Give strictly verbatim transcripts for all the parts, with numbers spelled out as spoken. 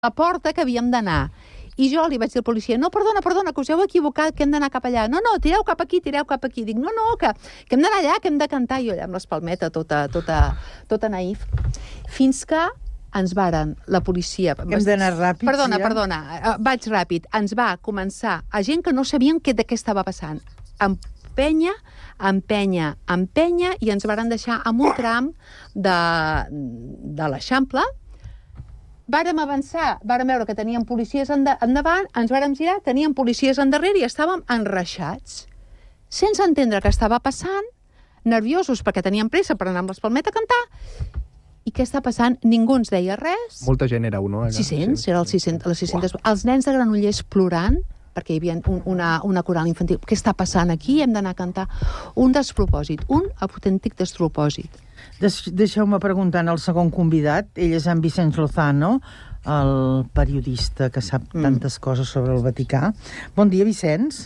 la porta que havíem d'anar. I jo li vaig dir al policia, no, perdona, perdona, que us heu equivocat, que hem d'anar cap allà. No, no, tireu cap aquí, tireu cap aquí. Dic, no, no, que, que hem d'anar allà, que hem de cantar. I jo allà amb l'espalmeta, tota, tota, tota naïf. Fins que ens varen, la policia... Hem d'anar ràpids, Perdona, ja? perdona, eh, vaig ràpid. Ens va començar, a gent que no sabien què, de què estava passant. Empenya, empenya, empenya, i ens varen deixar en un tram de, de l'Eixample. Vàrem avançar, vàrem veure que teníem policies endavant, ens vàrem girar, teníem policies endarrere i estàvem enreixats, sense entendre què estava passant, nerviosos perquè teníem pressa per anar amb l'espalmeta a cantar. I què està passant? Ningú ens deia res. Molta gent éreu, no? Allà. sis-cents, era el sis-cents, les sis-centes... Els nens de Granollers plorant, perquè hi havia un, una, una coral infantil. Què està passant aquí? Hem d'anar a cantar. Un despropòsit, un autèntic despropòsit. Deixeu-me preguntar al segon convidat. Ell és en Vicenç Lozano, el periodista que sap mm. tantes coses sobre el Vaticà. Bon dia, Vicenç.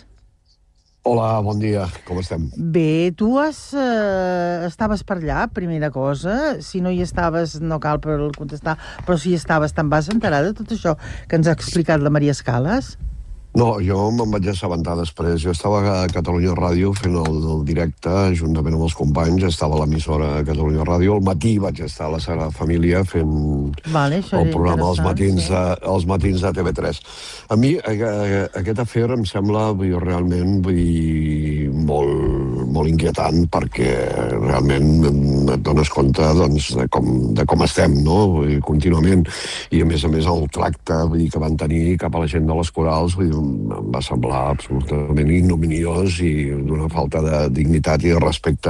Hola, bon dia. Com estem? Bé, tu has, eh, estaves per allà, primera cosa. Si no hi estaves, no cal per contestar, però si hi estaves, te'n vas enterar de tot això que ens ha explicat la Maria Escales? No, jo me'n vaig assabentar després. Jo estava a Catalunya Ràdio fent el, el directe, juntament amb els companys. Estava a l'emissora Catalunya Ràdio. Al matí vaig estar a la Sagrada Família fent vale, el programa els matins, sí. de, els matins de T V tres. A mi a, a, aquest afer em sembla vull, dir, realment vull dir, molt, molt inquietant, perquè realment et dones compte doncs, de, com, de com estem, no? Vull dir, contínuament. I a més a més el tracte vull dir, que van tenir cap a la gent de les corals vull dir, em va semblar absolutament ignominiós i d'una falta de dignitat i de respecte.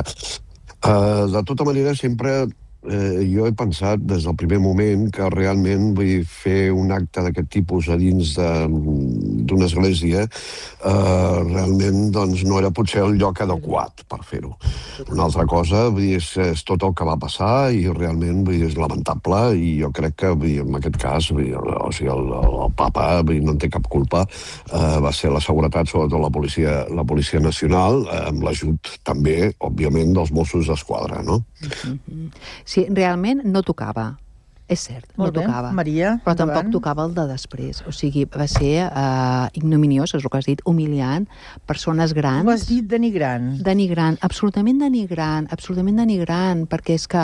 Uh, de tota manera, sempre eh, jo he pensat des del primer moment que realment vull dir, fer un acte d'aquest tipus a dins d'una església eh, realment doncs, no era potser el lloc adequat per fer-ho. Una altra cosa vull dir, és, és tot el que va passar i realment vull dir, és lamentable i jo crec que vull dir, en aquest cas vull dir, o sigui, el, el papa vull dir, no en té cap culpa, eh, va ser la seguretat, sobretot la policia, la policia nacional, eh, amb l'ajut també, òbviament, dels Mossos d'Esquadra, no? Mm-hmm. Sí, realment no tocava. És cert, no Molt bé. tocava. Maria, però endavant. tampoc tocava el de després. O sigui, va ser uh, ignominiós, és el que has dit, humiliant, persones grans... Tu has dit denigrant. Denigrant, absolutament denigrant, absolutament denigrant, perquè és que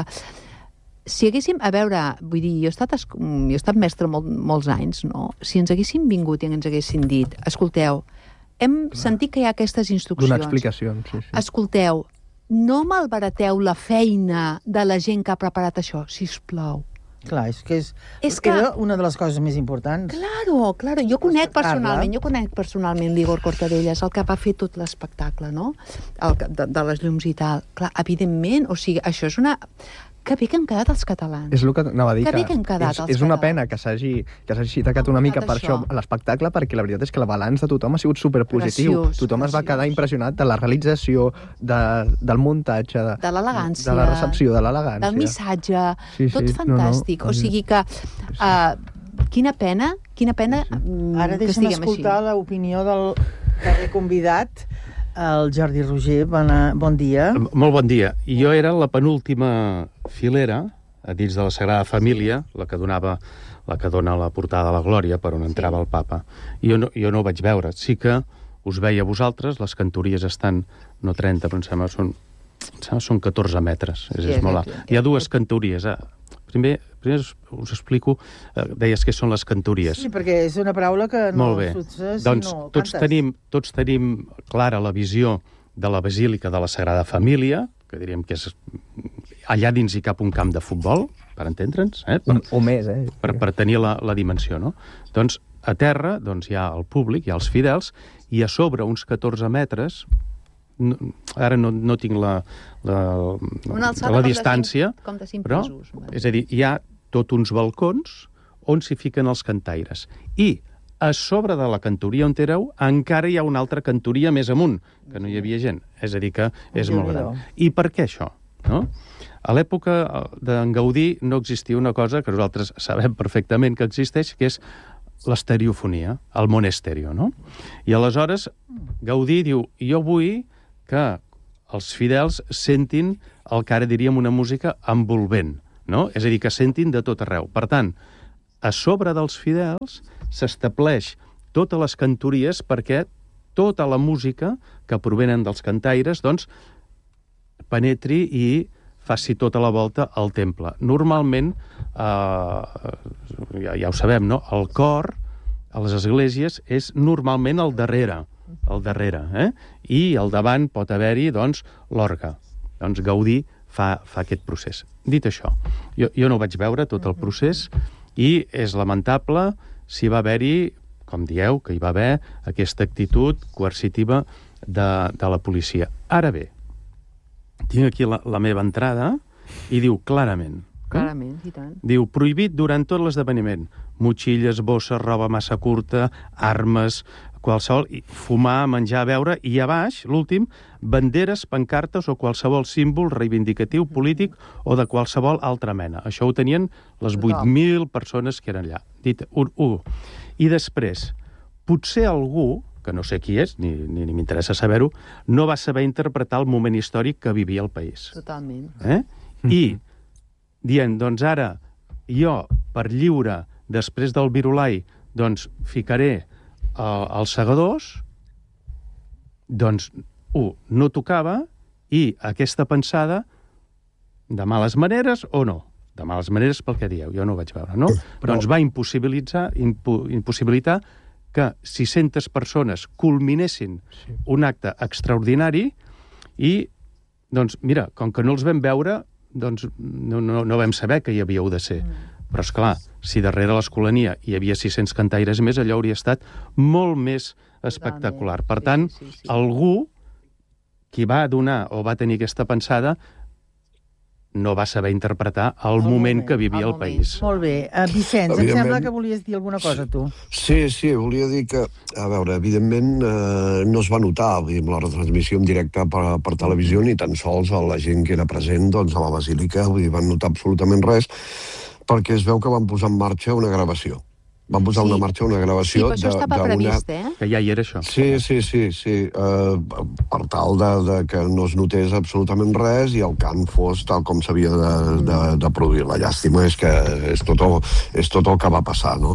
si haguéssim, a veure, vull dir, jo he estat, jo he estat mestre molt, molts anys, no? Si ens haguéssim vingut i ens haguessin dit, escolteu, hem sentit que hi ha aquestes instruccions. Donar explicacions, sí, sí. Escolteu, no malbarateu la feina de la gent que ha preparat això, sisplau. Clar, és que és, És que... que- era una de les coses més importants. Claro, claro. Jo conec Respectar-la. personalment, jo conec personalment l'Igor Cortadellas, el que va fer tot l'espectacle, no? El, que- de, de les llums i tal. Clar, evidentment, o sigui, això és una... Que bé que hem quedat els catalans. És el que anava a dir, Que bé que hem quedat és, els és una catalans. pena que s'hagi que s'hagi tacat una Com ha mica quedat per això això? l'espectacle, perquè la veritat és que el balanç de tothom ha sigut superpositiu. Preciós, Tothom es va preciós. quedar impressionat de la realització, de, del muntatge, de, De l'elegància. de la recepció, de l'elegància. Del missatge, Sí, sí, tot no, no, fantàstic. O sigui que... Uh, quina pena, quina pena mm, Ara que deixa'm estiguem escoltar així. l'opinió del darrer convidat, el Jordi Roger. Bona, bon dia. Molt bon dia. Jo era la penúltima filera a dins de la Sagrada Família, la que donava la que dona la portada a la Glòria, per on entrava el papa. Jo no, jo no ho vaig veure. Sí que us veia vosaltres, les cantories estan, no trenta, però em sembla són, em sembla són catorze metres. És, Sí, és molt aquest- alt. Hi ha dues cantories. Eh? Primer, primer us, us explico, eh, deies que són les cantories. Sí, perquè és una paraula que no Molt bé. s'usa si Doncs no tots cantes. tenim, tots tenim clara la visió de la Basílica de la Sagrada Família, que diríem que és... Allà dins hi cap un camp de futbol, per entendre'ns, eh? per, O més, eh? per, per tenir la, la dimensió, no? Doncs a terra doncs, hi ha el públic, hi ha els fidels, i a sobre uns catorze metres, no, ara no, no tinc la, la, Una alçada la com de distància, cinc- com de cinc però, pisos, vale. és a dir, hi ha tot uns balcons on s'hi fiquen els cantaires. I a sobre de la cantoria on éreu encara hi ha una altra cantoria més amunt, que no hi havia gent. És a dir, que és molt Déu-n'hi-do. gran. I per què això? No? A l'època d'en Gaudí no existia una cosa que nosaltres sabem perfectament que existeix, que és l'estereofonia, el món estèreo, no? I aleshores Gaudí diu, jo vull que els fidels sentin el que ara diríem una música envolvent, no? És a dir, que sentin de tot arreu. Per tant, a sobre dels fidels s'estableix totes les cantories perquè tota la música que provenen dels cantaires, doncs, penetri i faci tota la volta al temple. Normalment, eh, ja, ja ho sabem, no? El cor a les esglésies és normalment al darrere, al darrere, eh? I al davant pot haver-hi, doncs, l'orgue. Doncs Gaudí fa, fa aquest procés. Dit això, jo, jo no vaig veure tot el procés i és lamentable si va haver-hi, com dieu, que hi va haver aquesta actitud coercitiva de, de la policia. Ara bé, tinc aquí la, la meva entrada i diu clarament... Clarament, i tant. Diu, prohibit durant tot l'esdeveniment. Motxilles, bosses, roba massa curta, armes, qualsevol, fumar, menjar, beure, i a baix, l'últim, banderes, pancartes o qualsevol símbol reivindicatiu, polític o de qualsevol altra mena. Això ho tenien les vuit mil persones que eren allà. Dit, un, un. I després, potser algú, que no sé qui és, ni, ni, ni m'interessa saber-ho, no va saber interpretar el moment històric que vivia el país. Totalment. Eh? I dient, doncs ara, jo, per lliure, després del Virolai, doncs ficaré uh, els segadors, doncs, un, no tocava, i aquesta pensada, de males maneres o no? De males maneres pel que dieu, jo no ho vaig veure, no? Però... Doncs va impossibilitar, impo, impossibilitar que sis-centes persones culminessin sí. un acte extraordinari i, doncs, mira, com que no els vam veure, doncs no, no, no vam saber que hi havíeu de ser. Mm. Però, esclar, si darrere l'Escolania hi havia sis-cents cantaires més, allò hauria estat molt més espectacular. Per tant, sí, sí, sí. algú qui va donar o va tenir aquesta pensada no va saber interpretar el, el moment, moment que vivia el, el país. Molt bé. Uh, Vicenç, em sembla que volies dir alguna cosa, tu. Sí, sí, volia dir que, a veure, evidentment eh, no es va notar la retransmissió en directe per, per televisió, ni tan sols a la gent que era present doncs, a la Basílica, vull dir, van notar absolutament res, perquè es veu que van posar en marxa una gravació. Van posar sí. una marxa, una gravació... Sí, però això estava una... previst, eh? Que ja hi era, això. Sí, sí, sí, sí. Uh, per tal de, de que no es notés absolutament res i el cant fos tal com s'havia de, de, de produir. La llàstima és que és tot el, és tot el que va passar, no?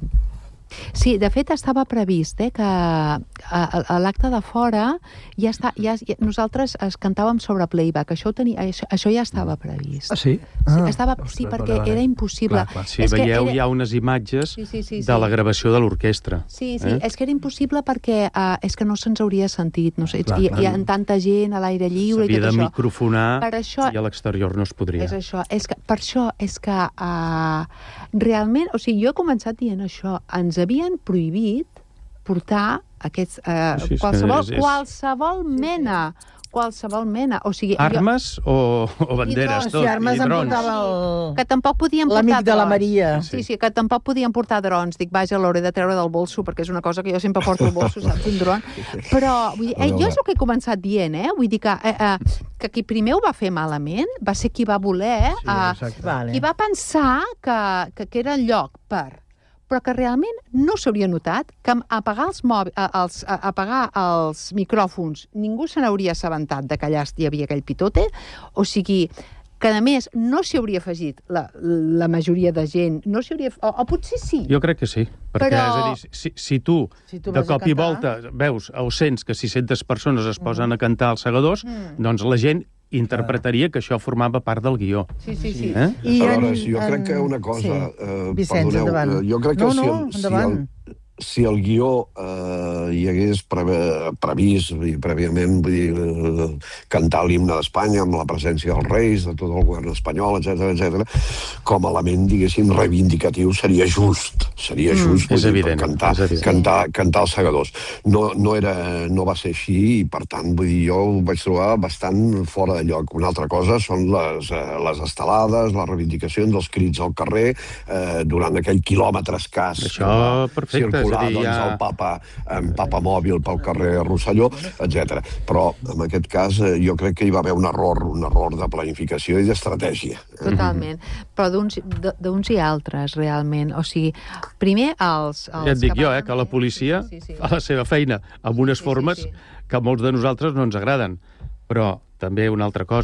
Sí, de fet estava previst eh, que a, a, a l'acte de fora ja està, ja, ja, nosaltres es cantàvem sobre playback, això, tenia, això, això ja estava previst. Ah, sí? Ah, sí, estava, ostres, sí, perquè vale, vale. era impossible. Clar, clar. Sí, és veieu, era... hi ha unes imatges sí, sí, sí, sí. de la gravació de l'orquestra. Sí, sí, eh? és que era impossible perquè uh, és que no se'ns hauria sentit, no sé, clar, hi, hi ha tanta gent a l'aire lliure i tot això. S'havia de microfonar això, i a l'exterior no es podria. És això, és que, per això és que uh, realment, o sigui, jo he començat dient això, ens havien prohibit portar aquests, eh, sí, qualsevol, és, és... qualsevol mena, qualsevol mena. O sigui, armes jo... o, o banderes, I tot, si armes i drons. El... Que tampoc podien portar l'amic de la Maria. Sí, sí, que tampoc podien portar drons. Dic, vaja, l'hauré de treure del bolso, perquè és una cosa que jo sempre porto al bolso, saps, un dron. Però, vull dir, eh, jo és el que he començat dient, eh? Vull dir que, eh, eh, que qui primer ho va fer malament va ser qui va voler, sí, eh, vale. qui va pensar que, que, que era el lloc per... però que realment no s'hauria notat que apagar els, mòbil, els, apagar els micròfons ningú se n'hauria assabentat de que allà hi havia aquell pitote, o sigui que a més no s'hi hauria afegit la, la majoria de gent, no s'hi hauria... O, o potser sí. Jo crec que sí, perquè però... és a dir, si, si tu, si tu de cop i volta veus o sents que sis-centes persones es posen mm. a cantar els segadors, mm. doncs la gent interpretaria que això formava part del guió. Sí, sí, sí. Eh? I Aleshores, jo en... crec que una cosa... Sí. Eh, Vicenç, perdoneu, endavant. Jo crec que no, si, no, el, si, endavant. el, si el guió eh, hi hagués preve, previst i prèviament, vull dir, eh, cantar l'himne d'Espanya amb la presència dels reis, de tot el govern espanyol, etcètera, etcètera, com a element, diguéssim, reivindicatiu seria just. Seria just, mm, vull dir, evident, cantar, cantar, cantar els segadors. No, no, era, no va ser així i, per tant, vull dir, jo ho vaig trobar bastant fora de lloc. Una altra cosa són les, eh, les estelades, les reivindicacions, els crits al carrer, eh, durant aquell quilòmetre escàs. Això, perfecte. Circular, dir, doncs, ja... el papa, en papa mòbil pel carrer Rosselló, etcètera. Però, en aquest cas, eh, jo crec que hi va haver un error, un error de planificació i d'estratègia. Totalment. Però d'uns i altres, realment. O sigui, primer els... els ja et dic jo, eh, que la policia sí, sí, sí. fa la seva feina amb unes sí, formes sí, sí. que a molts de nosaltres no ens agraden. Però també una altra cosa.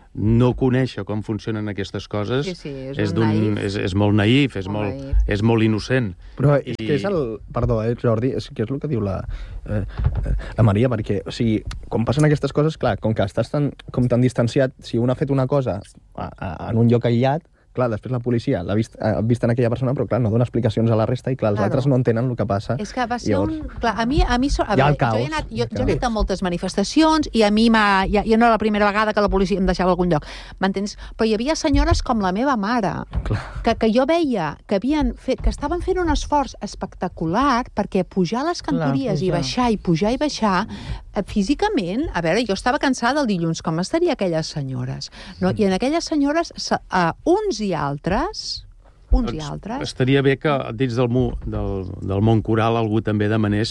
no conèixer com funcionen aquestes coses Sí, sí, és és, un naïf. és, és molt naïf, és Molt molt, naïf. és molt innocent. Però és I- que és el... Perdó, eh, Jordi, és que és el que diu la, eh, la Maria, perquè, o sigui, quan passen aquestes coses, clar, com que estàs tan, com tan distanciat, si un ha fet una cosa a, a, en un lloc aïllat, clar, després la policia l'ha vist, ha vist en aquella persona, però clar, no dona explicacions a la resta i clar, els Claro. altres no entenen el que passa. És que va ser Llavors, un... Clar, a mi... A mi so... a Hi ha veure, el jo, he caos. anat, jo, El jo he anat caos. a moltes manifestacions i a mi m'ha... Ja, ja no era la primera vegada que la policia em deixava a algun lloc, m'entens? Però hi havia senyores com la meva mare que, que jo veia que, havien fet, que estaven fent un esforç espectacular perquè pujar les cantories i pujar. baixar i pujar i baixar eh, físicament, a veure, jo estava cansada el dilluns, com estaria aquelles senyores? No? I en aquelles senyores, se- uh, uns i altres, uns i altres, Estaria bé que dins del, mu, del, del món coral algú també demanés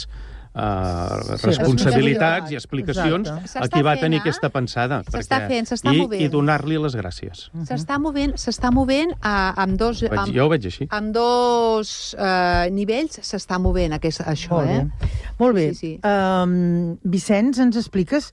uh, responsabilitats i explicacions Exacte. a qui va S'està tenir fent, eh? aquesta pensada. S'està perquè- fent, s'està i, movent. I donar-li les gràcies. s'està movent, s'està movent uh, amb dos... Vaig, amb, jo ho veig així. amb dos uh, nivells s'està movent aquest, això, Molt eh? bé. Molt bé. Sí, sí. Um, Vicenç, ens expliques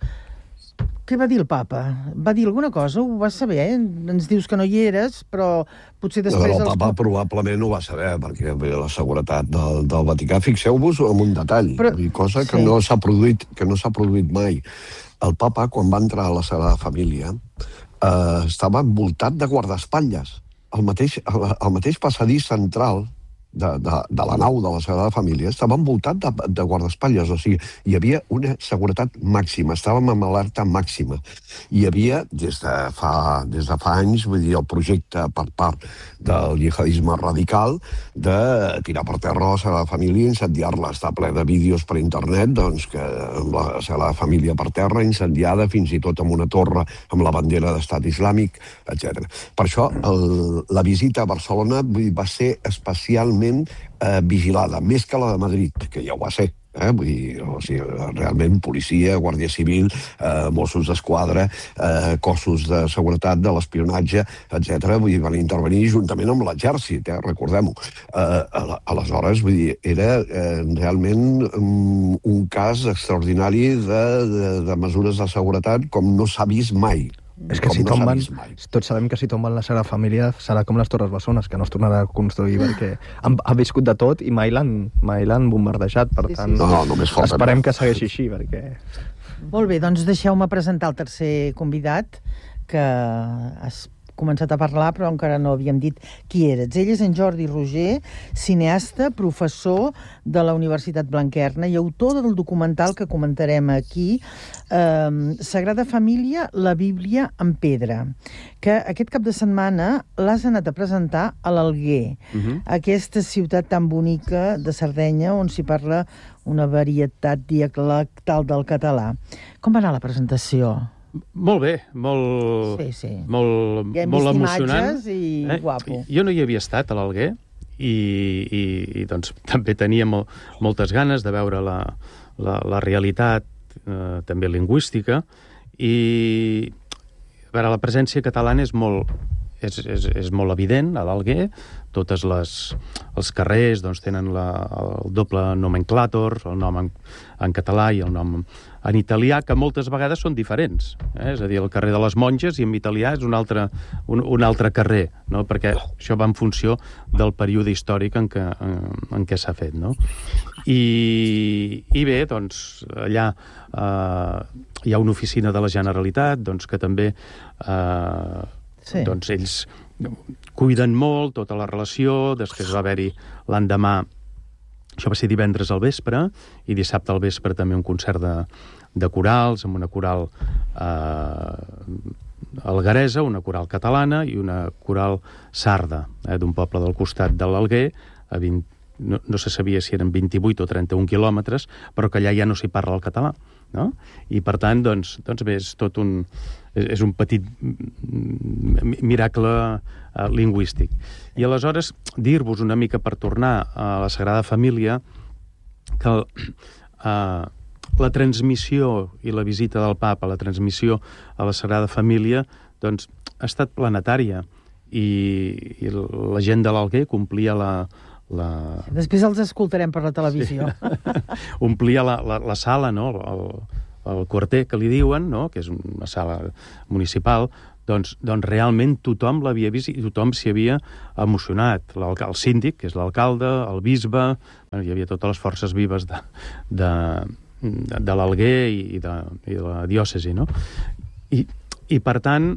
què va dir el papa? Va dir alguna cosa? Ho vas saber, eh? Ens dius que no hi eres, però potser després... el els- papa probablement ho va saber, perquè bé, la seguretat del, del Vaticà, fixeu-vos en un detall, Però- Però, cosa que sí. no s'ha produït, que no s'ha produït mai. El papa, quan va entrar a la Sagrada Família, eh, estava envoltat de guardaespatlles. El mateix, el, el mateix passadís central de, de, de la nau de la Sagrada Família estava envoltat de, de guardaespatlles, o sigui, hi havia una seguretat màxima, estàvem amb alerta màxima. Hi havia, des de fa, des de fa anys, vull dir, el projecte per part del jihadisme radical de tirar per terra la Sagrada Família i incendiar-la. Està ple de vídeos per internet, doncs, que amb la Sagrada Família per terra, incendiada fins i tot amb una torre amb la bandera d'Estat Islàmic, etcètera. Per això el, la visita a Barcelona vull dir, va ser especialment eh, vigilada, més que la de Madrid, que ja ho va ser. Eh? Vull dir, o sigui, realment policia, Guàrdia Civil, eh, Mossos d'Esquadra, eh, cossos de seguretat, de l'espionatge, etcètera. Vull dir, van intervenir juntament amb l'exèrcit, eh? Recordem-ho. Eh, al- aleshores, vull dir, era eh, realment um, un cas extraordinari de, de, de mesures de seguretat com no s'ha vist mai. És que Com si no s'ha tomben, vist mai. tots sabem que si tomben la Sagrada Família serà com les Torres Bessones, que no es tornarà a construir perquè han, ha viscut de tot i mai l'han mai l'han bombardejat, per Sí, sí, tant, sí. No, no, només falta. esperem que segueixi així, perquè... Molt bé, doncs deixeu-me presentar el tercer convidat, que has començat a parlar, però encara no havíem dit qui eres. Ell és en Jordi Roger, cineasta, professor de la Universitat Blanquerna i autor del documental que comentarem aquí, eh, Sagrada Família, la Bíblia en pedra, que aquest cap de setmana l'has anat a presentar a l'Alguer, Mhm. aquesta ciutat tan bonica de Sardenya, on s'hi parla una varietat dialectal del català. Com va anar la presentació? Molt bé, molt, Sí, sí. molt, Ja hem molt vist emocionant. imatges i guapo. Jo no hi havia estat a l'Alguer i, i, i doncs, també tenia mo, moltes ganes de veure la, la, la realitat eh, també lingüística i a veure, la presència catalana és molt, és, és, és molt evident a l'Alguer. Totes les, els carrers doncs, tenen la, el doble nomenclàtor, el nom en, en català i el nom en italià, que moltes vegades són diferents. Eh? És a dir, el carrer de les Monges i en italià és un altre, un, un altre carrer, no? Perquè això va en funció del període històric en què, en, en què s'ha fet. No? I, I bé, doncs, allà eh, hi ha una oficina de la Generalitat doncs, que també eh, Sí. doncs ells cuiden molt tota la relació. Després va haver-hi l'endemà, això va ser divendres al vespre, i dissabte al vespre també un concert de, de corals, amb una coral eh, algueresa, una coral catalana i una coral sarda, eh, d'un poble del costat de l'Alguer, a vint, no, no se sabia si eren vint-i-vuit o trenta-un quilòmetres, però que allà ja no s'hi parla el català. No? I per tant, doncs, doncs bé, és tot un, és, és un petit miracle eh, lingüístic. I aleshores, dir-vos una mica per tornar a la Sagrada Família que eh, la transmissió i la visita del papa, la transmissió a la Sagrada Família, doncs, ha estat planetària i, i la gent de l'Alguer complia la, la... Després els escoltarem per la televisió. Sí. Omplia la, la, la sala, no? el, el quarter que li diuen, no? Que és una sala municipal, doncs, doncs realment tothom l'havia vist i tothom s'hi havia emocionat. El, el síndic, que és l'alcalde, el bisbe, bueno, hi havia totes les forces vives de, de, de, de l'Alguer i de, i de la diòcesi, no? I, i per tant,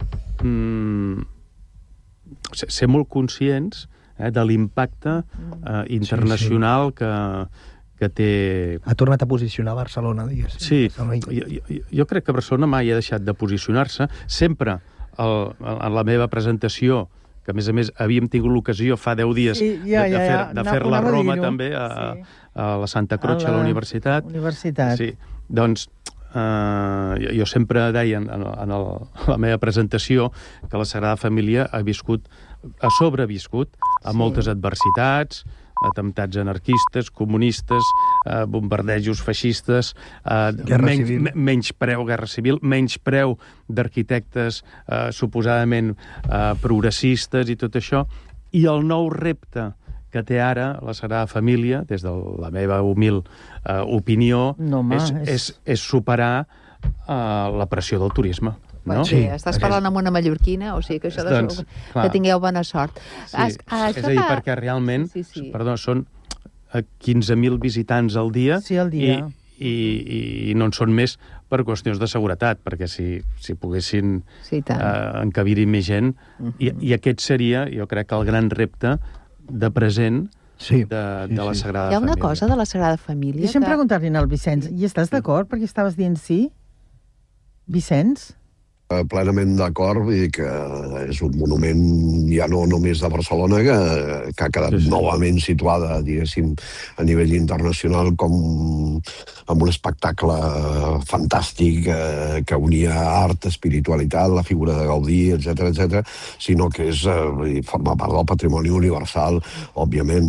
mmm, ser, ser molt conscients eh, de l'impacte eh, internacional sí, sí. que que té... Ha tornat a posicionar Barcelona, diguéssim. Sí, jo, jo, jo crec que Barcelona mai ha deixat de posicionar-se. Sempre, el, en la meva presentació, que a més a més havíem tingut l'ocasió fa deu dies sí, ja, de, de, fer, ja, ja. de fer-la a Roma també, a, sí. a la Santa Croce, a la, a la universitat. Universitat. Sí, doncs eh, jo, jo sempre deia en, en el, la meva presentació que la Sagrada Família ha viscut, ha sobreviscut a sí. moltes adversitats, atemptats anarquistes, comunistes, eh, bombardejos feixistes, eh, menys, menys preu, guerra civil, menys preu d'arquitectes eh, suposadament eh, progressistes i tot això. I el nou repte que té ara la Sagrada Família, des de la meva humil eh, opinió, no, home, és, és... És, és superar eh, la pressió del turisme. No? Sí, estàs parlant amb una mallorquina, o sigui que això de doncs, que, que tingueu bona sort. Sí, es, és a dir, que... perquè realment sí, sí. Perdó, són quinze mil visitants al dia, sí, al dia. I, i, i no en són més per qüestions de seguretat, perquè si, si poguessin sí, eh, encabir-hi més gent, uh-huh. i, i aquest seria, jo crec que el gran repte de present sí, de, de sí, la Sagrada Família. Hi ha una cosa de la Sagrada Família... Deixa'm que... preguntar-li al Vicenç, i estàs d'acord? Perquè estaves dient sí? Vicenç? Plenament d'acord, vull dir que és un monument ja no només de Barcelona, que, que ha quedat sí, sí. novament situada, diguéssim, a nivell internacional com amb un espectacle fantàstic eh, que unia art, espiritualitat, la figura de Gaudí, etcètera, etcètera, sinó que és, eh, forma part del patrimoni universal, òbviament,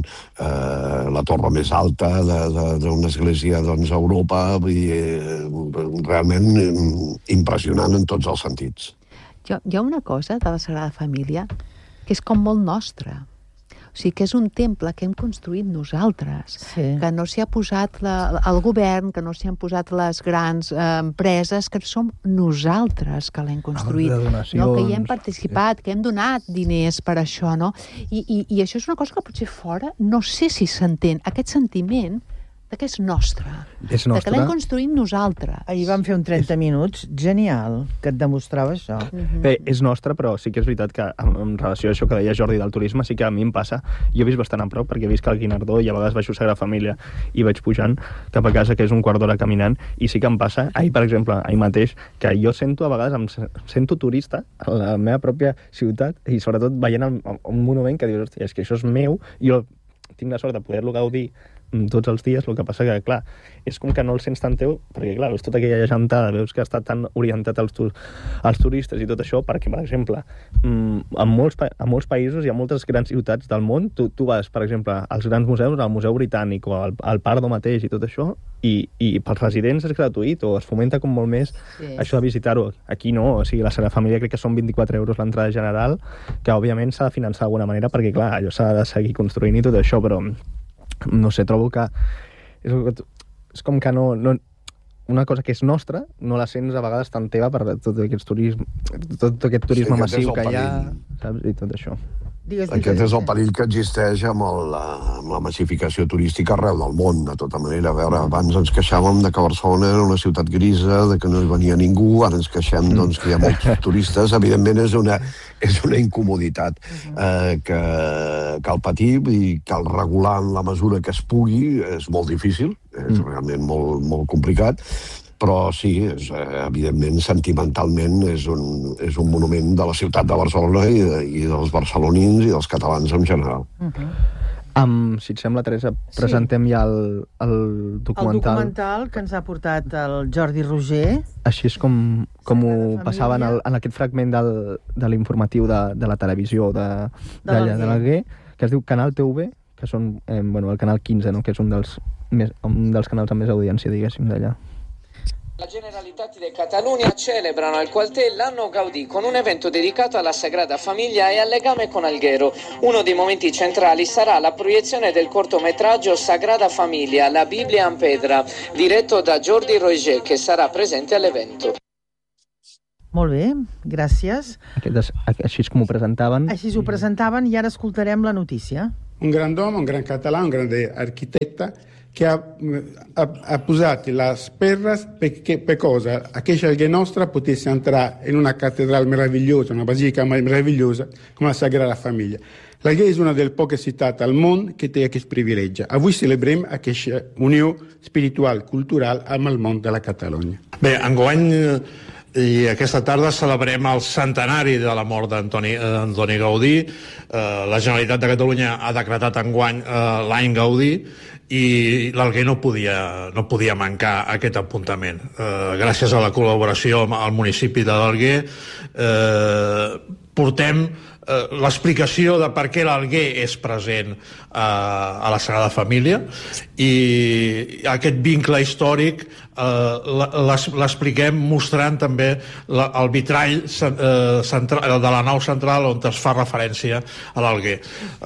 eh, la torre més alta d'una església doncs, a Europa, vull dir, eh, realment impressionant en tots els sentits. Hi ha, hi ha una cosa de la Sagrada Família que és com molt nostra. O sigui, que és un temple que hem construït nosaltres, sí. que no s'hi ha posat la, el govern, que no s'hi han posat les grans eh, empreses, que som nosaltres que l'hem construït, no? Que hi hem participat, que hem donat diners per això, no? I, i, i això és una cosa que potser fora no sé si s'entén. Aquest sentiment de que és nostre, és nostre. De que l'hem construït nosaltres. Ahir vam fer un trenta és... minuts genial, que et demostrava això. Uh-huh. Bé, és nostre, però sí que és veritat que en, en relació a això que deia Jordi del turisme, sí que a mi em passa, jo he vist bastant a prop, perquè he vist que al Guinardó i a vegades baixo Sagrada Família i vaig pujant cap a casa, que és un quart d'hora caminant, i sí que em passa, ahir per exemple, ahir mateix, que jo sento a vegades, em sento turista a la meva pròpia ciutat, i sobretot veient un, un monument que dius, hòstia, és que això és meu, i jo tinc la sort de poder-lo gaudir tots els dies, el que passa que, clar, és com que no el sents tan teu, perquè, clar, veus tota aquella gentada, veus que està tan orientat als, tu als turistes i tot això, perquè, per exemple, en molts, en molts països i en moltes grans ciutats del món, tu, tu vas, per exemple, als grans museus, al Museu Britànic o al, al Pardo mateix i tot això, i, i pels residents és gratuït o es fomenta com molt més sí. això de visitar-ho. Aquí no, o sigui, la Sagrada Família crec que són vint-i-quatre euros l'entrada general, que òbviament s'ha de finançar d'alguna manera, perquè, clar, allò s'ha de seguir construint i tot això, però no sé, trobo que és, és com que no, no una cosa que és nostra no la sents a vegades tan teva per tot aquest turisme, tot aquest turisme sí, massiu que hi ha, saps? I tot això. Digues, digues, Aquest és el perill que existeix amb, el, amb la massificació turística arreu del món, de tota manera. A veure, abans ens queixàvem de que Barcelona era una ciutat grisa, de que no hi venia ningú, ara ens queixem doncs, que hi ha molts turistes. Evidentment és una, és una incomoditat eh, que cal patir, i cal regular en la mesura que es pugui, és molt difícil, és realment molt, molt complicat, però sí, és, evidentment, sentimentalment és un, és un monument de la ciutat de Barcelona i, de, i dels barcelonins i dels catalans en general. Uh-huh. Um, si et sembla, Teresa, presentem sí. ja el, el documental. El documental que ens ha portat el Jordi Roger. Així és com, com ho passava en, el, en aquest fragment del, de l'informatiu de, de la televisió de, de, de, de l'Alguer, que es diu Canal T V, que són eh, bueno, el Canal quinze, no? Que és un dels, més, un dels canals amb més audiència, diguéssim, d'allà. La Generalitat de Catalunya celebrano al quartier l'anno Gaudì con un evento dedicato alla Sagrada Famiglia e al legame con Alghero. Uno dei momenti centrali sarà la proiezione del cortometraggio Sagrada Famiglia, la Bibbia en pedra, diretto da Jordi Roger, che sarà presente all'evento. Molt bé, gràcies. Aquest, així és com ho presentaven. Així ho presentaven i ara escoltarem la notícia. Un grand'uomo, un gran català, un grande architetta che ha, ha, ha posato le perras perché, per cosa? A che Scelga Nostra potesse entrare in una cattedrale meravigliosa, una basilica meravigliosa come la Sagrada Famiglia. L'Alguer és una delle poche ciutats al món que té aquest privilegi. Avui celebrem aquesta unió espiritual, cultural amb el món de la Catalunya. Bé, enguany i aquesta tarda celebrem el centenari de la mort d'Antoni Antoni Gaudí. Eh, la Generalitat de Catalunya ha decretat enguany eh, l'any Gaudí i l'Alguer no podia, no podia mancar aquest apuntament. Eh, gràcies a la col·laboració amb el municipi de l'Alguer eh, portem eh, l'explicació de per què l'Alguer és present eh, a la Sagrada Família, i aquest vincle històric eh, l'expliquem mostrant també la, el vitrall eh, central, de la nau central on es fa referència a l'Alguer.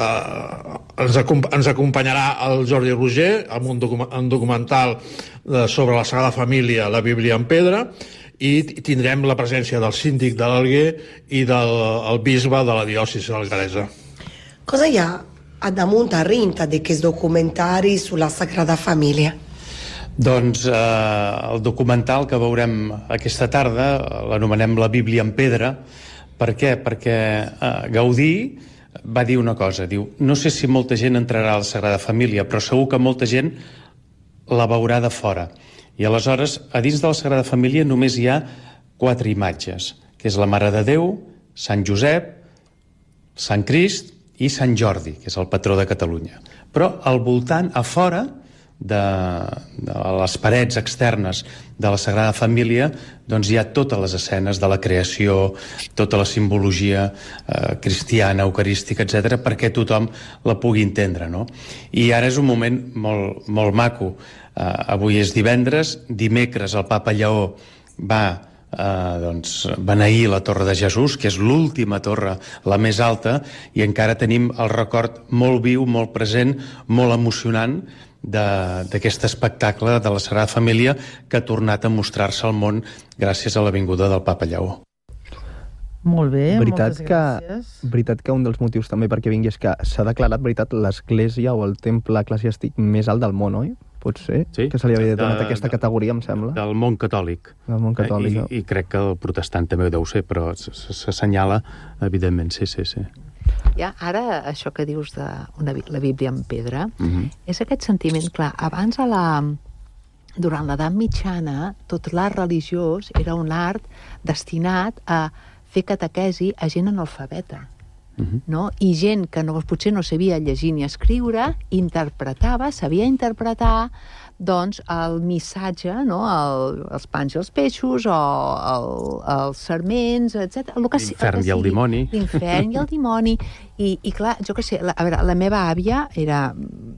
Eh, ens, ens acompanyarà el Jordi Roger amb un, docu un documental eh, sobre la Sagrada Família, la Bíblia en pedra, i tindrem la presència del síndic de l'Alguer i del el bisbe de la diòcesi algaresa. Cosa hi ha a damunt a rinta d'aquests documentaris sulla Sagrada Família? Doncs eh, el documental que veurem aquesta tarda l'anomenem La Bíblia en pedra. Per què? Perquè eh, Gaudí va dir una cosa, diu, no sé si molta gent entrarà a la Sagrada Família, però segur que molta gent la veurà de fora. I aleshores, a dins de la Sagrada Família només hi ha quatre imatges, que és la Mare de Déu, Sant Josep, Sant Crist i Sant Jordi, que és el patró de Catalunya. Però al voltant, a fora de, de les parets externes de la Sagrada Família, doncs hi ha totes les escenes de la creació, tota la simbologia eh, cristiana, eucarística, etcètera, perquè tothom la pugui entendre, no? I ara és un moment molt, molt maco. Uh, avui és divendres, dimecres el Papa Lleó va uh, doncs, beneir la Torre de Jesús, que és l'última torre, la més alta, i encara tenim el record molt viu, molt present, molt emocionant d'aquest espectacle de la Sagrada Família que ha tornat a mostrar-se al món gràcies a la vinguda del Papa Lleó. Molt bé, veritat moltes que, gràcies. Veritat que un dels motius també perquè vingui és que s'ha declarat, veritat, l'església o el temple eclesiàstic més alt del món, oi? Pot ser sí, que se li havia donat de, aquesta categoria, em sembla. Del món catòlic. Del món catòlic. Eh? I, I crec que el protestant també ho deu ser, però s'assenyala, evidentment, sí, sí, sí. Ja, ara, això que dius de una, la Bíblia en pedra, uh-huh. és aquest sentiment, clar, abans a la... Durant l'edat mitjana, tot l'art religiós era un art destinat a fer catequesi a gent analfabeta. Uh-huh. No? I gent que no, potser no sabia llegir ni escriure, interpretava, sabia interpretar doncs, el missatge, no? el, els pans i els peixos, o el, els serments, etcètera. L'infern i el dimoni. L'infern i el dimoni. I, i clar, jo què sé, la, a veure, la meva àvia era...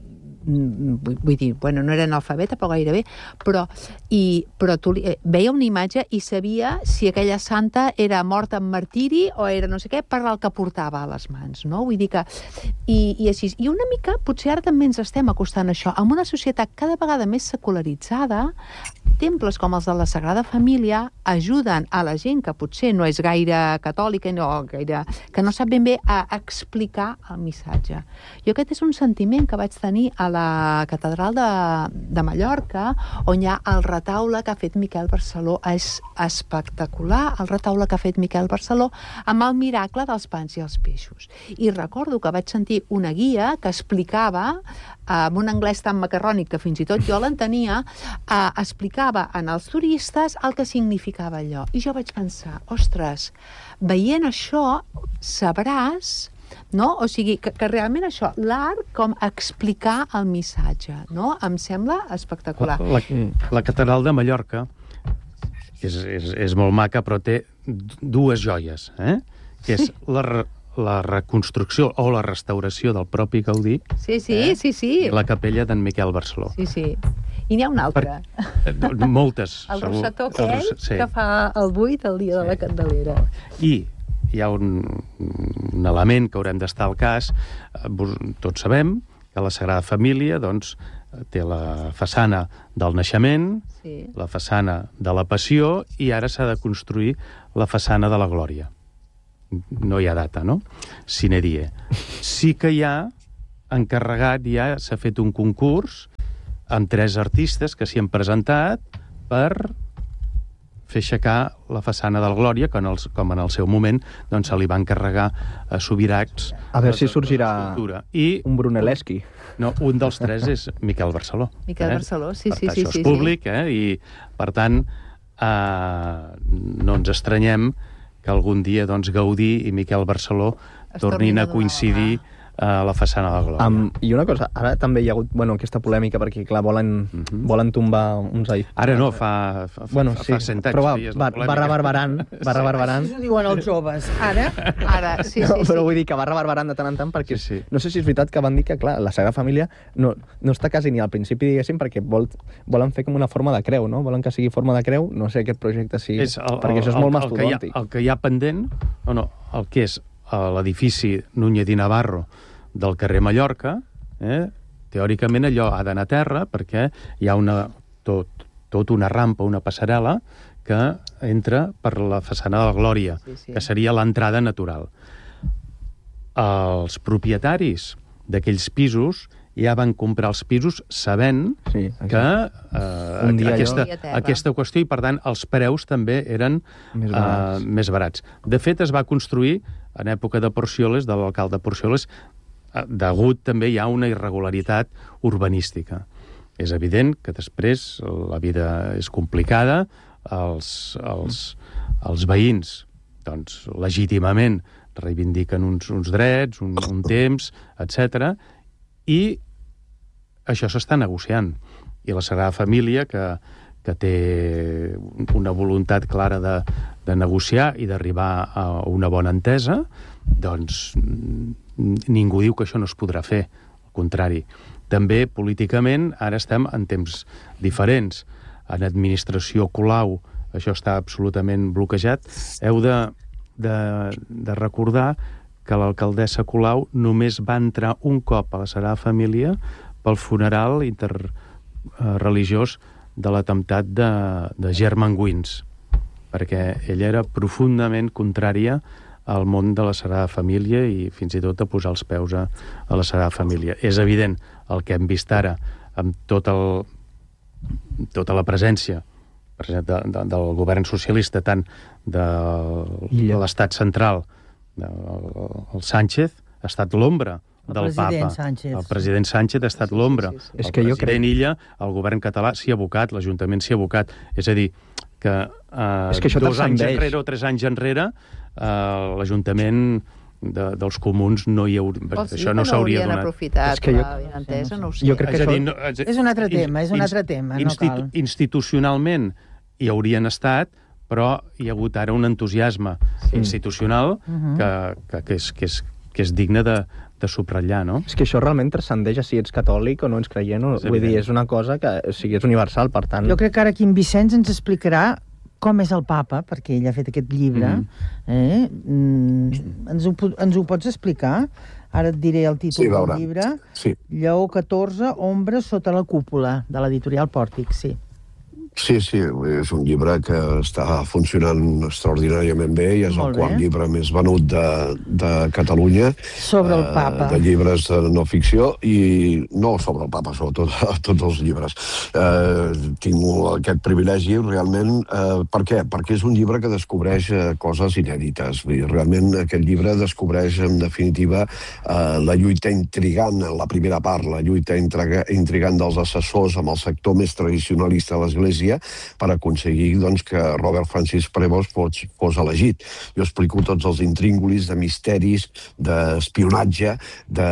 vull dir, bueno, no era analfabeta, però gairebé, però, i, però tu eh, veia una imatge i sabia si aquella santa era morta en martiri o era no sé què, per el que portava a les mans, no? Vull dir que... I, i així. I una mica, potser ara també ens estem acostant a això, amb una societat cada vegada més secularitzada, temples com els de la Sagrada Família ajuden a la gent que potser no és gaire catòlica, no, gaire, que no sap ben bé a explicar el missatge. Jo aquest és un sentiment que vaig tenir a la catedral de, de Mallorca, on hi ha el retaule que ha fet Miquel Barceló. És espectacular el retaule que ha fet Miquel Barceló amb el miracle dels pans i els peixos. I recordo que vaig sentir una guia que explicava, amb un anglès tan macarrònic que fins i tot jo l'entenia, eh, explicava en els turistes el que significava allò. I jo vaig pensar, ostres, veient això sabràs, no? O sigui, que, que realment això, l'art com explicar el missatge, no? Em sembla espectacular. La, la, la catedral de Mallorca és, és, és molt maca, però té dues joies, eh? Que és la, la reconstrucció o la restauració del propi Gaudí. Sí, sí, eh? sí, sí. I la capella d'en Miquel Barceló. Sí, sí. I n'hi ha una altra. Per, moltes. El segur. rosetó aquell el, sí. que fa el buit el dia sí. de la Candelera. I hi ha un, un element que haurem d'estar al cas. Tots sabem que la Sagrada Família doncs, té la façana del naixement, sí. la façana de la passió, i ara s'ha de construir la façana de la glòria. No hi ha data, no? Sine die. Sí que hi ha encarregat, ja s'ha fet un concurs amb tres artistes que s'hi han presentat per fer aixecar la façana del Glòria, que en el, com en el seu moment doncs, se li va encarregar a Subirachs. A veure si sorgirà I, un Brunelleschi. No, un dels tres és Miquel Barceló. Miquel eh? Barceló, sí, per sí, tant, sí. Això sí, és públic, sí. eh? I per tant eh, no ens estranyem que algun dia doncs, Gaudí i Miquel Barceló tornin a coincidir a la façana de la Glòria. Um, I una cosa, ara també hi ha hagut bueno, aquesta polèmica perquè, clar, volen, uh-huh. volen tombar uns... Ara no, fa, fa, bueno, fa, sí, fa cent anys. Però va, va, va reverberant, va reverberant. Això ho diuen els joves. Ara? Ara, sí, sí, no, sí. Però vull dir que va reverberant de tant en tant perquè sí, sí. no sé si és veritat que van dir que, clar, la Sagrada Família no, no està quasi ni al principi, diguéssim, perquè vol, volen fer com una forma de creu, no? Volen que sigui forma de creu, no sé aquest projecte sigui... És el, perquè el, això és molt mastodòntic. El que hi ha pendent, o no, el que és l'edifici Núñez i Navarro del carrer Mallorca, eh? teòricament allò ha d'anar a terra perquè hi ha una, tot, tot una rampa, una passarel·la que entra per la façana de la Glòria, sí, sí. que seria l'entrada natural. Els propietaris d'aquells pisos ja van comprar els pisos sabent sí, que eh, aquesta, aquesta qüestió, i per tant els preus també eren més barats. Eh, més barats. De fet, es va construir en època de Porcioles, de l'alcalde Porcioles, degut també hi ha una irregularitat urbanística. És evident que després la vida és complicada, els, els, els veïns doncs, legítimament reivindiquen uns, uns drets, un, un temps, etcètera, i això s'està negociant. I la Sagrada Família, que, que té una voluntat clara de, de negociar i d'arribar a una bona entesa, doncs ningú diu que això no es podrà fer, al contrari. També, políticament, ara estem en temps diferents. En administració Colau això està absolutament bloquejat. Heu de, de, de recordar que l'alcaldessa Colau només va entrar un cop a la Sagrada Família pel funeral interreligiós de l'atemptat de, de Germanwings, perquè ella era profundament contrària al món de la Sagrada Família i fins i tot a posar els peus a, a la Sagrada Família. És evident el que hem vist ara amb tot el, tota la presència per exemple, de, de, del govern socialista, tant de, de l'estat central, de, el, el Sánchez, ha estat l'ombra del Papa. Sánchez. El president Sánchez ha estat sí, l'ombra. Sí, sí, sí. El que president crec... Illa, el govern català s'hi ha abocat, l'Ajuntament s'hi ha abocat. És a dir, que, eh, és que dos anys enrere o tres anys enrere Uh, l'Ajuntament de, dels comuns no hi hauria... Vols això no s'hauria donat. Aprofitat, és que jo, la entesa, no ho sé. Jo crec que és, això... dir, no, és, és un altre tema, és un altre tema, no cal. Institucionalment hi haurien estat, però hi ha hagut ara un entusiasme sí. institucional uh-huh. que, que, que, és, que, és, que és digne de, de subratllar, no? És que això realment transcendeix a si ets catòlic o no ets creient, o, vull dir, és una cosa que o sigui, és universal, per tant... Jo crec que ara aquí en Vicenç ens explicarà com és el papa, perquè ell ha fet aquest llibre. Mm-hmm. eh? mm, ens, ho, ens ho pots explicar? Ara et diré el títol sí, del llibre. Sí. Lleó catorze, Ombra sota la cúpula, de l'editorial Pòrtic, sí. Sí, sí, és un llibre que està funcionant extraordinàriament bé i és Molt el quart bé. llibre més venut de, de Catalunya. Sobre el Papa. Eh, de llibres de no ficció i no sobre el Papa, sobre tot, tots els llibres. Eh, tinc aquest privilegi realment. Eh, per què? Perquè és un llibre que descobreix eh, coses inèdites. Vull dir, realment aquest llibre descobreix en definitiva eh, la lluita intrigant, en la primera part, la lluita intriga, intrigant dels assessors amb el sector més tradicionalista de l'Església per aconseguir doncs, que Robert Francis Prevost fos, fos elegit. Jo explico tots els intríngulis de misteris, d'espionatge, de,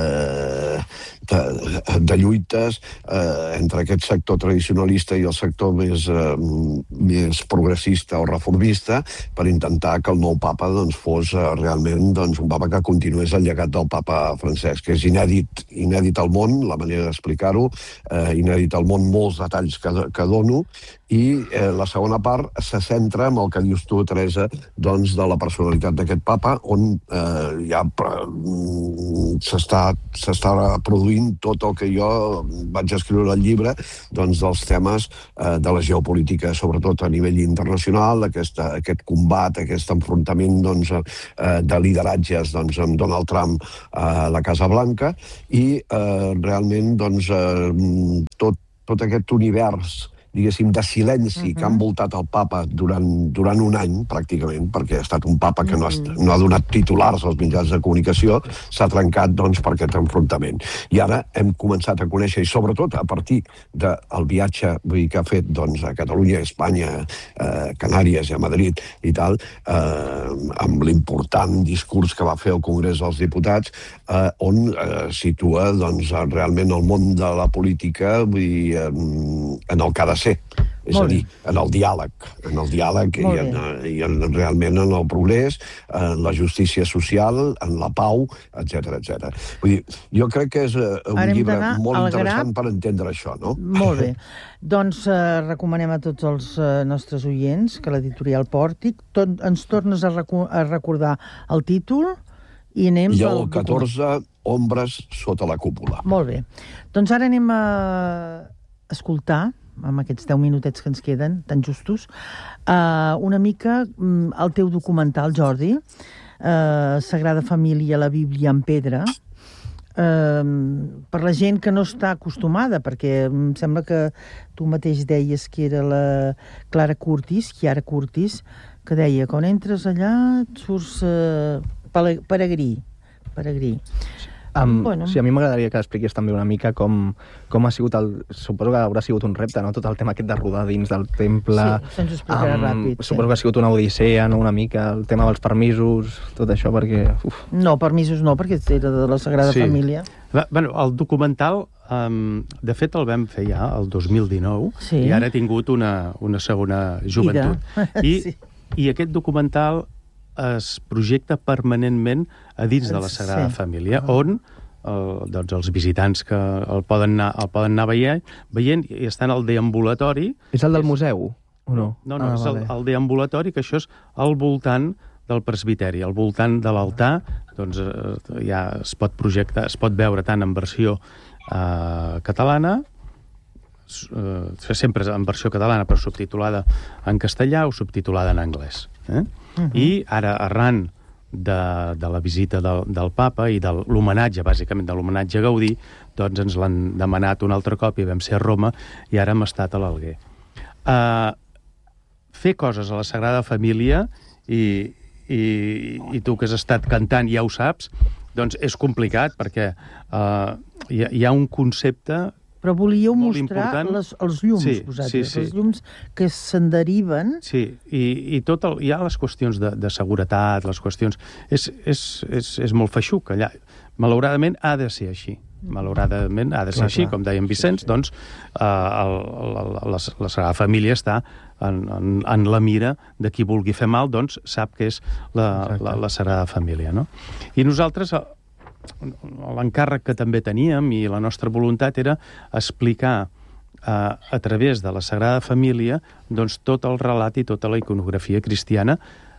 de, de lluites eh, entre aquest sector tradicionalista i el sector més, eh, més progressista o reformista per intentar que el nou papa doncs, fos eh, realment doncs, un papa que continués el llegat del papa Francesc, que és inèdit, inèdit al món, la manera d'explicar-ho, eh, inèdit al món, molts detalls que, que dono, I eh, la segona part se centra en el que dius tu, Teresa, doncs, de la personalitat d'aquest papa, on eh, ja s'està s'està produint tot el que jo vaig escriure al llibre, doncs, dels temes eh, de la geopolítica, sobretot a nivell internacional, aquesta, aquest combat, aquest enfrontament doncs, eh, de lideratges doncs, amb Donald Trump a la Casa Blanca, i eh, realment doncs, eh, tot, tot aquest univers diguéssim, de silenci uh-huh. que ha envoltat el papa durant, durant un any, pràcticament, perquè ha estat un papa que no ha, no ha donat titulars als mitjans de comunicació, s'ha trencat doncs, per aquest enfrontament. I ara hem començat a conèixer, i sobretot a partir del viatge vull dir, que ha fet doncs, a Catalunya, a Espanya, a Canàries i a Madrid i tal, eh, amb l'important discurs que va fer al Congrés dels Diputats, eh, on eh, situa doncs, realment el món de la política vull dir, en, en el que ha de ser. És a dir, en el diàleg, en el diàleg i, en, i en, realment en el progrés, en la justícia social, en la pau, etcètera, etcètera. Vull dir, jo crec que és un Ara llibre molt interessant grap. per entendre això, no? Molt bé. Doncs eh, recomanem a tots els eh, nostres oients que l'editorial Pòrtic tot, ens tornes a, recu a recordar el títol i anem... I el catorze, Ombres sota la cúpula. Molt bé. Doncs ara anem a escoltar, amb aquests deu minutets que ens queden, tan justos, uh, una mica um, el teu documental, Jordi, uh, Sagrada Família, la Bíblia en pedra, uh, per la gent que no està acostumada, perquè em sembla que tu mateix deies que era la Clara Curtis, Chiara Curtis, que deia, quan entres allà et surts uh, peregrí, peregrí. Um, bueno. Sí, a mi m'agradaria que expliqués també una mica com, com ha sigut el... Suposo que haurà sigut un repte, no?, tot el tema aquest de rodar dins del temple. Sí, se'ns ho explicarà um, ràpid. Suposo sí. que ha sigut una odissea, no?, una mica, el tema dels permisos, tot això, perquè... Uf. No, permisos no, perquè era de la Sagrada sí. Família. Va, bueno, el documental, um, de fet, el vam fer ja el dos mil dinou, sí. i ara ha tingut una, una segona joventut. I, sí. I aquest documental es projecta permanentment a dins de la Sagrada sí. Família, on eh, doncs els visitants que el poden anar, el poden anar veient, veient i estan al deambulatori. És el del museu, o no? No, no, ah, és vale. el, el deambulatori, que això és al voltant del presbiteri, al voltant de l'altar, doncs eh, ja es pot projectar, es pot veure tant en versió eh, catalana, eh, sempre en versió catalana, però subtitulada en castellà o subtitulada en anglès. Eh? Uh-huh. I ara, arran de, de la visita del, del papa i de l'homenatge, bàsicament de l'homenatge a Gaudí, doncs ens l'han demanat un altre cop i vam ser a Roma i ara hem estat a l'Alguer. Uh, fer coses a la Sagrada Família i, i, i tu que has estat cantant ja ho saps, doncs és complicat perquè uh, hi, ha, hi ha un concepte però volíeu molt mostrar important. les, els llums, sí, vosaltres, sí, sí. els llums que se'n deriven. Sí, i, i tot el, hi ha les qüestions de, de seguretat, les qüestions... És, és, és, és molt feixuc, allà. Malauradament ha de ser així. Malauradament ha de ser clar, així, clar. Com deia en Vicenç, sí, sí. doncs eh, el, el, la, la Sagrada Família està en, en, en la mira de qui vulgui fer mal, doncs sap que és la, la, la Sagrada Família, no? I nosaltres... l'encàrrec que també teníem i la nostra voluntat era explicar eh, a través de la Sagrada Família doncs, tot el relat i tota la iconografia cristiana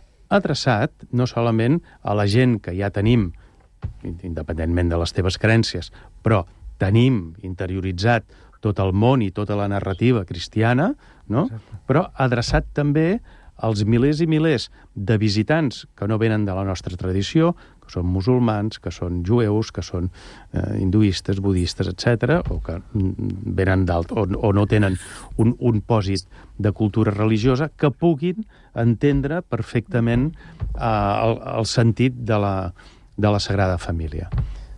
adreçat no solament a la gent que ja tenim, independentment de les teves crències, però tenim interioritzat tot el món i tota la narrativa cristiana, no? Però adreçat també als milers i milers de visitants que no venen de la nostra tradició, que són musulmans, que són jueus, que són eh, hinduistes, budistes, etcètera, o que venen d'alt, o, o no tenen un, un pòsit de cultura religiosa, que puguin entendre perfectament eh, el, el sentit de la, de la Sagrada Família.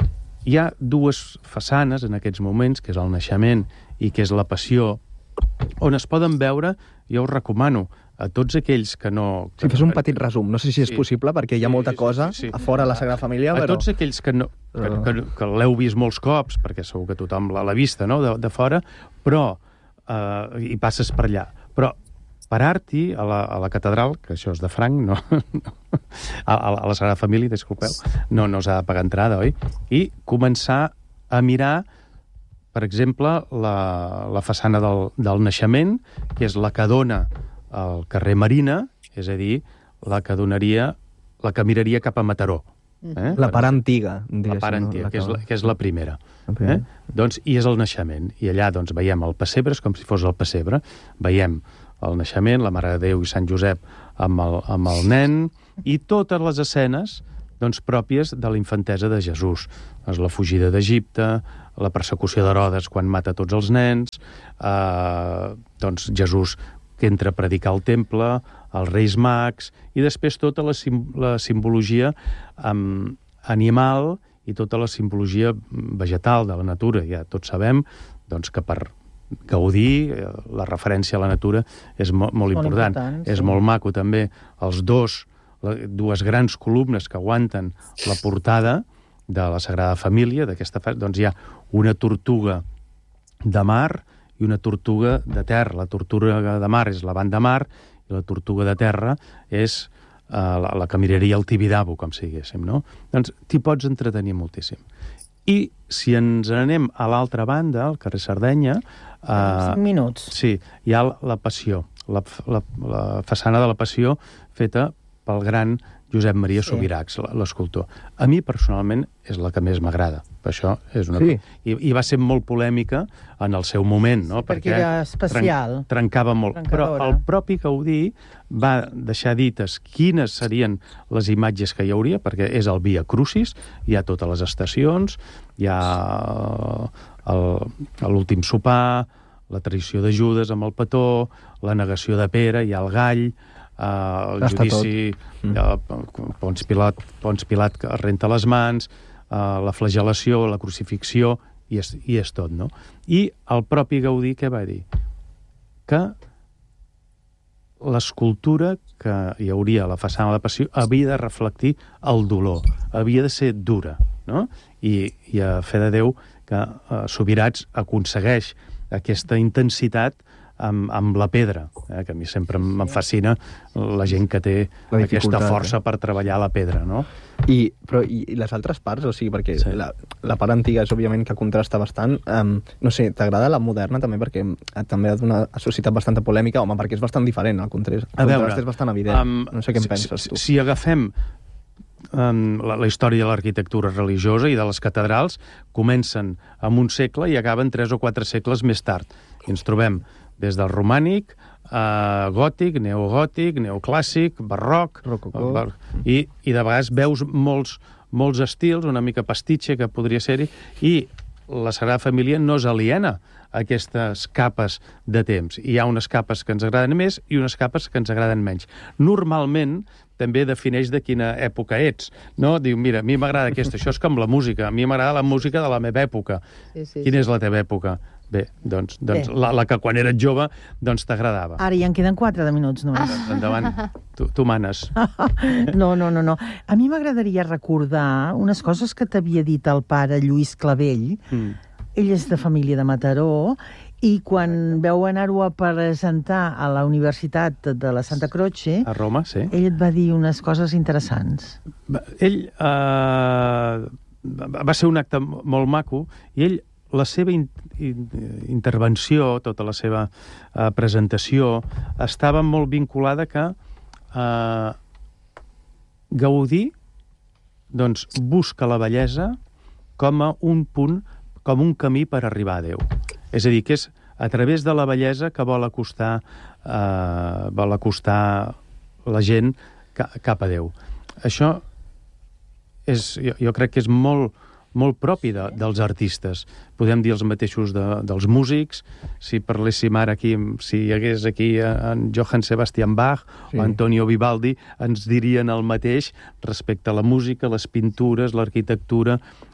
Hi ha dues façanes en aquests moments, que és el naixement i que és la passió, on es poden veure, jo us recomano, a tots aquells que no... Que si fes un petit resum, no sé si és sí. possible, perquè hi ha molta sí, cosa sí, sí. a fora de la Sagrada Família, a però... A tots aquells que, no, que, que, que l'heu vist molts cops, perquè segur que tothom l'ha vista, no?, de, de fora, però eh, hi passes per allà. Però parar-t'hi a, la, a la catedral, que això és de franc, no, no a, a la Sagrada Família, disculpeu, no, no us ha de pagar entrada, oi? I començar a mirar per exemple, la, la façana del, del naixement, que és la que dona al carrer Marina, és a dir, la que donaria, la que miraria cap a Mataró. Eh? La part antiga. La part antiga, no? que, és la, que és la primera. Okay. Eh? Doncs, I és el naixement. I allà doncs, veiem el pessebre, és com si fos el pessebre. Veiem el naixement, la Mare de Déu i Sant Josep amb el, amb el nen, i totes les escenes doncs, pròpies de la infantesa de Jesús. Doncs, la fugida d'Egipte, la persecució d'Herodes quan mata tots els nens, eh, doncs, Jesús que entra a predicar al temple, els Reis Mags, i després tota la, sim la simbologia um, animal i tota la simbologia vegetal de la natura. Ja tots sabem doncs, que per Gaudí la referència a la natura és mo molt, molt important. important sí. És molt maco també els dos, les dues grans columnes que aguanten la portada de la Sagrada Família, d'aquesta festa, doncs hi ha una tortuga de mar i una tortuga de terra. La tortuga de mar és la banda mar i la tortuga de terra és uh, la, la que miraria el Tibidabo, com si diguéssim, no? Doncs t'hi pots entretenir moltíssim. I si ens anem a l'altra banda, al carrer Sardenya... Uh, cinc minuts. Sí, hi ha la Passió, la, la, la façana de la Passió feta pel gran Josep Maria sí. Subirachs, l'escultor. A mi, personalment, és la que més m'agrada. Per això és una... Sí. I, I va ser molt polèmica en el seu moment, no? Sí, perquè, perquè era especial. Tren trencava molt. Trencadora. Però el propi Gaudí va deixar dites quines serien les imatges que hi hauria, perquè és el Via Crucis, hi ha totes les estacions, hi ha l'últim sopar, la traïció de Judes amb el petó, la negació de Pere, hi ha el gall, Uh, el Està judici, mm. uh, Pons Pilat, Pons Pilat que renta les mans, uh, la flagel·lació, la crucifixió, i és, i és tot, no? I el propi Gaudí què va dir? Que l'escultura que hi hauria a la façana de la Passió havia de reflectir el dolor, havia de ser dura, no? I, i a fe de Déu que uh, Subirachs aconsegueix aquesta intensitat Amb, amb la pedra, eh, que a mi sempre em fascina la gent que té aquesta força eh? per treballar la pedra, no? I, però, i, i les altres parts, o sigui, perquè sí. la, la part antiga és, òbviament, que contrasta bastant. Um, no sé, t'agrada la moderna, també, perquè també ha, donat, ha suscitat bastanta polèmica, home, perquè és bastant diferent, el contrast, el contrast és bastant evident. Um, no sé què en si, penses, tu. Si, si agafem um, la, la història de l'arquitectura religiosa i de les catedrals, comencen amb un segle i acaben tres o quatre segles més tard. I ens trobem des del romànic, eh, gòtic, neogòtic, neoclàssic, barroc, bar... I, i de vegades veus molts, molts estils, una mica pastitxe que podria ser-hi, i la Sagrada Família no és aliena a aquestes capes de temps. Hi ha unes capes que ens agraden més i unes capes que ens agraden menys. Normalment també defineix de quina època ets, no? Diu, mira, a mi m'agrada aquesta, això és com la música, a mi m'agrada la música de la meva època. Sí, sí, Quina sí. és la teva època? Bé, doncs, doncs Bé. La, la que quan eres jove doncs t'agradava. Ara ja en queden quatre de minuts només. Doncs endavant, tu, tu manes. No, no, no, no. A mi m'agradaria recordar unes coses que t'havia dit el pare Lluís Clavell. Mm. Ell és de família de Mataró i quan veu anar-ho a presentar a la Universitat de la Santa Croce... A Roma, sí. Ell et va dir unes coses interessants. Ell eh, va ser un acte molt maco i ell la seva in in intervenció, tota la seva uh, presentació, estava molt vinculada que uh, Gaudí doncs, busca la bellesa com a un punt, com un camí per arribar a Déu. És a dir, que és a través de la bellesa que vol acostar, uh, vol acostar la gent ca cap a Déu. Això és, jo, jo crec que és molt molt propi de, dels artistes. Podem dir els mateixos de, dels músics. Si parléssim ara aquí, si hi hagués aquí en Johann Sebastian Bach sí. o Antonio Vivaldi, ens dirien el mateix respecte a la música, les pintures, l'arquitectura,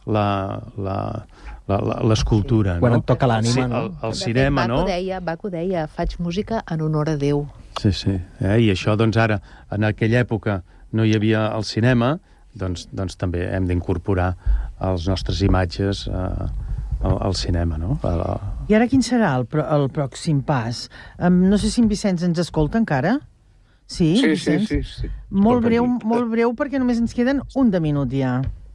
l'escultura. Sí. Quan no? et toca l'ànima, sí, no? El, el cinema, Baco no? Deia, Baco deia, faig música en honor a Déu. Sí, sí. Eh? I això, doncs, ara, en aquella època no hi havia el cinema, doncs, doncs també hem d'incorporar les nostres imatges eh, al, al cinema, no? A la... I ara quin serà el, pro el pròxim pas? Um, no sé si en Vicenç ens escolta encara. Sí, sí, Vicenç? sí, sí, sí. Molt breu, molt breu, perquè només ens queden un de minut ja.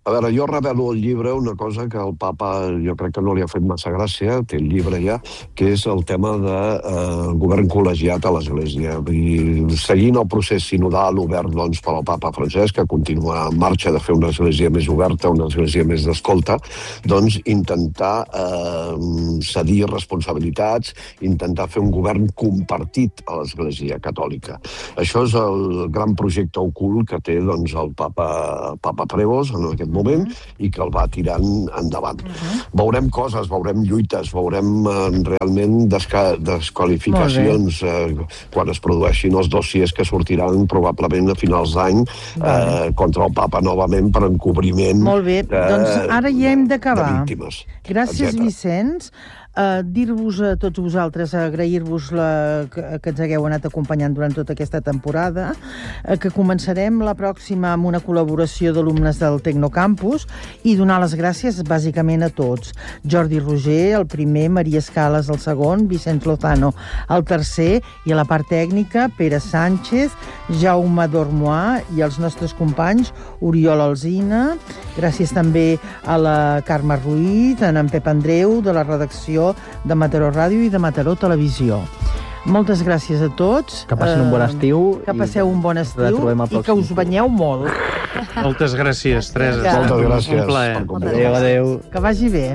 A veure, jo revelo al llibre una cosa que el papa jo crec que no li ha fet massa gràcia, té el llibre ja, que és el tema del de, eh, govern col·legiat a l'Església. I seguint el procés sinodal obert doncs, per al papa Francesc, que continua en marxa de fer una església més oberta, una església més d'escolta, doncs intentar eh, cedir responsabilitats, intentar fer un govern compartit a l'Església Catòlica. Això és el gran projecte ocult que té doncs, el papa, papa Prevost en aquest moment i que el va tirant endavant. Uh-huh. Veurem coses, veurem lluites, veurem eh, realment desca desqualificacions eh, quan es produeixin els dossiers que sortiran probablement a finals d'any eh, contra el papa novament per encobriment Molt bé, de, doncs ara ja hem d'acabar. de víctimes. Gràcies, etcètera. Vicenç. Uh, dir-vos a tots vosaltres, agrair-vos la, que, que ens hagueu anat acompanyant durant tota aquesta temporada, uh, que començarem la pròxima amb una col·laboració d'alumnes del Tecnocampus i donar les gràcies bàsicament a tots. Jordi Roger, el primer, Maria Escales, el segon, Vicenç Lozano, el tercer, i a la part tècnica, Pere Sánchez, Jaume Dormois i els nostres companys, Oriol Alsina. Gràcies també a la Carme Ruiz, a en Pep Andreu, de la redacció de Mataró Ràdio i de Mataró Televisió. Moltes gràcies a tots. Que passin un bon estiu. Que passeu un bon estiu i que us banyeu molt. Moltes gràcies, Teresa. Moltes gràcies. Un plaer. Adéu, adéu. Que vagi bé.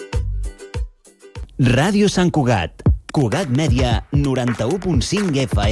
Ràdio Sant Cugat. Cugat Mèdia, noranta-u punt cinc F M.